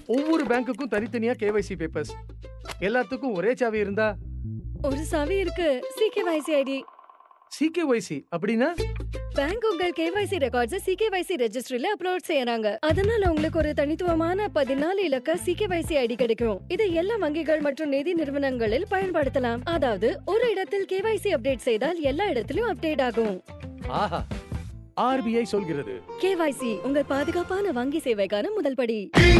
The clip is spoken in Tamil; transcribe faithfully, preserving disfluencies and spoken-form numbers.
ஒவ்வொரு பேங்க்குக்கும் தனித்தனியா கேவைசி பேப்பர்ஸ். எல்லாத்துக்கும் ஒரே சாவி இருந்தா ஒரு சாவி இருக்கு. CKYC ID. சிகேஒய்சி அப்படின்னா பேங்க் உங்கள் கேவைசி ரெக்கார்ட்ஸ் சிகேவைசி ரெஜிஸ்ட்ரியில அப்லோட் செய்யறாங்க. அதனால உங்களுக்கு ஒரு தனித்துவமான பதினாலு இலக்க சிகேவைசி ஐடி கிடைக்கும். இதை எல்லா வங்கிகள் மற்றும் நிதி நிறுவனங்களில் பயன்படுத்தலாம். அதாவது ஒரு இடத்தில் கேவைசி அப்டேட் செய்தால் எல்லா இடத்திலும் அப்டேட் ஆகும். ஆஹா, ஆர்பிஐ சொல்கிறது. கேவைசி உங்கள் பாதுகாப்பான வங்கி சேவைக்கான முதல் படி.